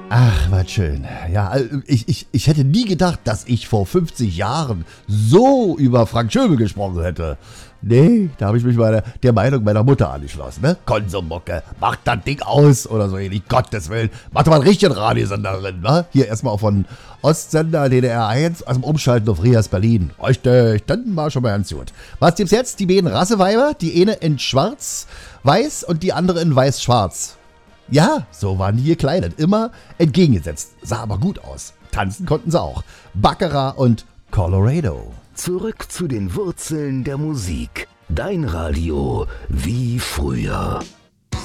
Ach, was schön. Ja, ich hätte nie gedacht, dass ich vor 50 Jahren so über Frank Schöbel gesprochen hätte. Nee, da habe ich mich der Meinung meiner Mutter angeschlossen, ne? Konsummucke, macht das Ding aus oder so ähnlich, Gottes Willen. Macht doch mal einen richtigen Radiosender drin, ne? Hier erstmal auch von Ostsender DDR 1, also Umschalten auf Rias Berlin. Richtig, dann war schon mal ganz gut. Was gibt's jetzt? Die beiden Rasseweiber, die eine in schwarz-weiß und die andere in weiß-schwarz. Ja, so waren die gekleidet, immer entgegengesetzt, sah aber gut aus. Tanzen konnten sie auch. Baccarat und Colorado. Zurück zu den Wurzeln der Musik. Dein Radio wie früher.